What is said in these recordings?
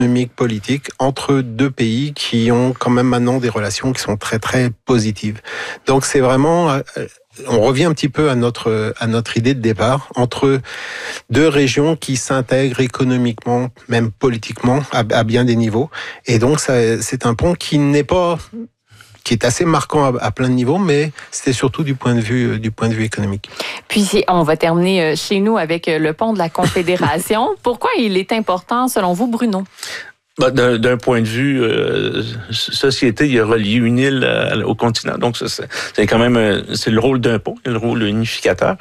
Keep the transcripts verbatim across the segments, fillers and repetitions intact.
économiques, politiques entre deux pays qui ont quand même maintenant des relations qui sont très très positives. Donc c'est vraiment, on revient un petit peu à notre à notre idée de départ entre deux régions qui s'intègrent économiquement, même politiquement, à, à bien des niveaux. Et donc ça, c'est un pont qui n'est pas qui est assez marquant à, à plein de niveaux, mais c'était surtout du point de vue du point de vue économique. Puis on va terminer chez nous avec le pont de la Confédération. Pourquoi il est important, selon vous, Bruno? D'un, d'un point de vue euh, société, il a relié une île à, au continent. Donc, ça, c'est, c'est quand même c'est le rôle d'un pont, le rôle unificateur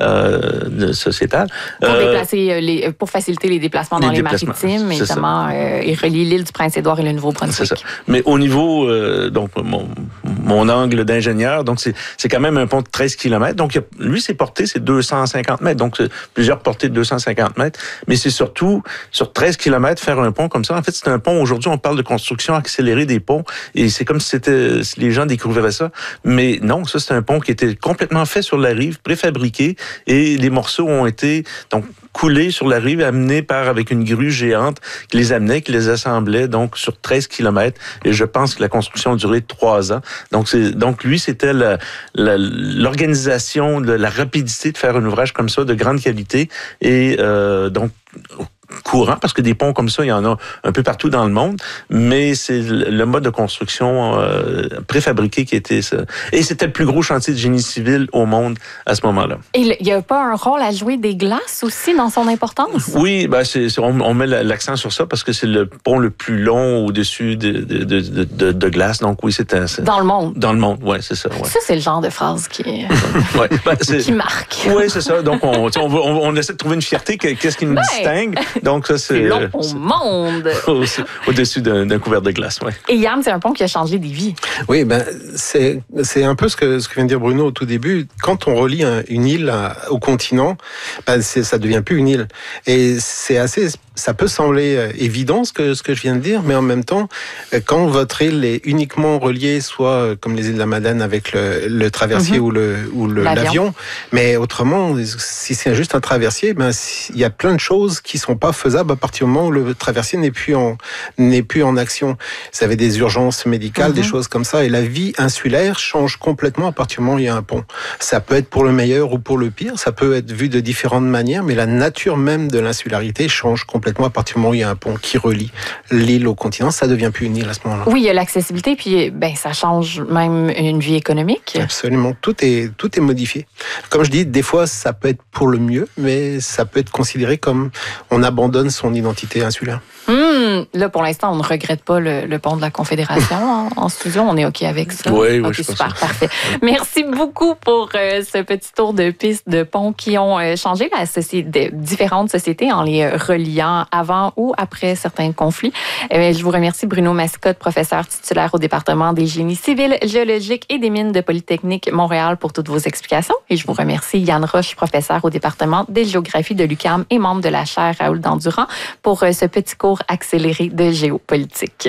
euh, sociétal. Pour euh, déplacer les, pour faciliter les déplacements les dans les maritimes, évidemment, euh, et relier l'île du Prince-Édouard et le Nouveau-Brunswick. C'est ça. Mais au niveau, euh, donc mon, mon angle d'ingénieur, donc c'est, c'est quand même un pont de treize kilomètres. Donc, lui, ses portées, c'est deux cent cinquante mètres. Donc, c'est plusieurs portées de deux cent cinquante mètres. Mais c'est surtout, sur treize kilomètres, faire un pont comme ça. En fait, c'est un pont. Aujourd'hui, on parle de construction accélérée des ponts et c'est comme si c'était si les gens découvraient ça. Mais non, ça, c'est un pont qui était complètement fait sur la rive, préfabriqué et les morceaux ont été donc coulés sur la rive, amenés par avec une grue géante qui les amenait, qui les assemblait donc sur treize kilomètres. Et je pense que la construction a duré trois ans. Donc, c'est, donc lui, c'était la, la, l'organisation, de la rapidité de faire un ouvrage comme ça, de grande qualité et euh, donc courant, parce que des ponts comme ça, il y en a un peu partout dans le monde, mais c'est le mode de construction euh, préfabriqué qui était ça. Et c'était le plus gros chantier de génie civil au monde à ce moment-là. Et il n'y a pas un rôle à jouer des glaces aussi dans son importance? Oui, ben c'est, c'est, on, on met l'accent sur ça parce que c'est le pont le plus long au-dessus de, de, de, de, de, de glace. Donc oui, c'est un... C'est, dans le monde? Dans le monde, oui, c'est ça. Ouais. Ça, c'est le genre de phrase qui, ouais, ben, c'est, qui marque. Oui, c'est ça. Donc on, on, veut, on, on essaie de trouver une fierté, qu'est-ce qui nous ouais. distingue. Donc ça, c'est... C'est long au c'est, monde. Au, au-dessus d'un, d'un couvert de glace, oui. Et Yann, c'est un pont qui a changé des vies. Oui, ben c'est, c'est un peu ce que, ce que vient de dire Bruno au tout début. Quand on relie un, une île à, au continent, ben c'est, ça devient plus une île. Et c'est assez... Ça peut sembler évident ce que, ce que je viens de dire, mais en même temps, quand votre île est uniquement reliée, soit comme les îles de la Madeleine avec le, le traversier mm-hmm. ou, le, ou le, l'avion. l'avion, mais autrement, si c'est juste un traversier, ben, il y a plein de choses qui sont pas faisables à partir du moment où le traversier n'est plus en, n'est plus en action. Vous avez des urgences médicales, mm-hmm. des choses comme ça, et la vie insulaire change complètement à partir du moment où il y a un pont. Ça peut être pour le meilleur ou pour le pire, ça peut être vu de différentes manières, mais la nature même de l'insularité change complètement. Complètement à partir du moment où il y a un pont qui relie l'île au continent, ça devient plus une île à ce moment-là. Oui, il y a l'accessibilité, puis ben ça change même une vie économique. Absolument, tout est tout est modifié. Comme je dis, des fois ça peut être pour le mieux, mais ça peut être considéré comme on abandonne son identité insulaire. Hum, là, pour l'instant, on ne regrette pas le, le pont de la Confédération en, en studio. On est OK avec ça. Oui, oui, okay, je super, parfait. Merci beaucoup pour euh, ce petit tour de piste de ponts qui ont euh, changé la société, différentes sociétés en les reliant avant ou après certains conflits. Euh, je vous remercie, Bruno Mascotte, professeur titulaire au département des génies civils, géologiques et des mines de Polytechnique Montréal, pour toutes vos explications. Et je vous remercie, Yann Roche, professeur au département des géographies de l'U Q A M et membre de la chaire Raoul Dandurand, pour euh, ce petit cours accéléré de géopolitique.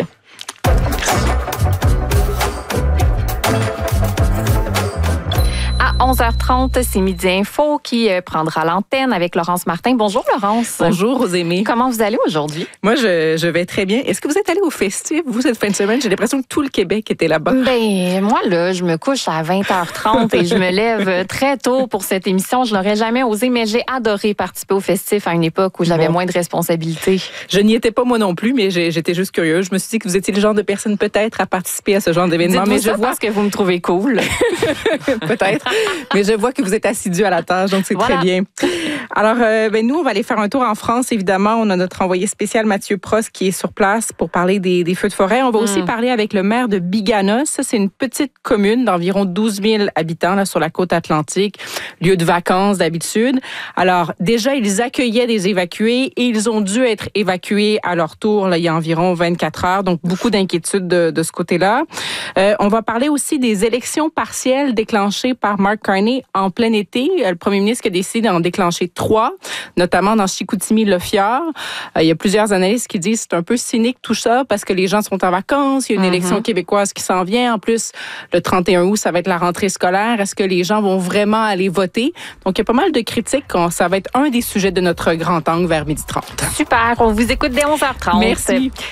À onze heures trente, c'est Midi Info qui prendra l'antenne avec Laurence Martin. Bonjour Laurence. Bonjour Rosémie. Comment vous allez aujourd'hui? Moi, je, je vais très bien. Est-ce que vous êtes allé au festif, vous, cette fin de semaine? J'ai l'impression que tout le Québec était là-bas. Ben, moi, là, je me couche à vingt heures trente et je me lève très tôt pour cette émission. Je n'aurais jamais osé, mais j'ai adoré participer au festif à une époque où j'avais bon. moins de responsabilités. Je n'y étais pas moi non plus, mais j'ai, j'étais juste curieuse. Je me suis dit que vous étiez le genre de personne peut-être à participer à ce genre d'événement. Dites-vous mais ça je vois parce que vous me trouvez cool. Peut-être. Mais je vois que vous êtes assidu à la tâche, donc c'est voilà. très bien. Alors, euh, ben nous, on va aller faire un tour en France, évidemment. On a notre envoyé spécial Mathieu Prost qui est sur place pour parler des, des feux de forêt. On va mm. aussi parler avec le maire de Biganos. Ça, c'est une petite commune d'environ douze mille habitants là, sur la côte atlantique, lieu de vacances d'habitude. Alors, déjà, ils accueillaient des évacués et ils ont dû être évacués à leur tour là, il y a environ vingt-quatre heures. Donc, beaucoup d'inquiétudes de, de ce côté-là. Euh, on va parler aussi des élections partielles déclenchées par Mark Carney en plein été. Le premier ministre qui a décidé d'en déclencher trois, notamment dans Chicoutimi-Le-Fjord. Il y a plusieurs analystes qui disent que c'est un peu cynique tout ça parce que les gens sont en vacances. Il y a une mm-hmm. élection québécoise qui s'en vient. En plus, le trente et un août, ça va être la rentrée scolaire. Est-ce que les gens vont vraiment aller voter? Donc, il y a pas mal de critiques. Ça va être un des sujets de notre grand angle vers midi trente. Super. On vous écoute dès onze heures trente. Merci.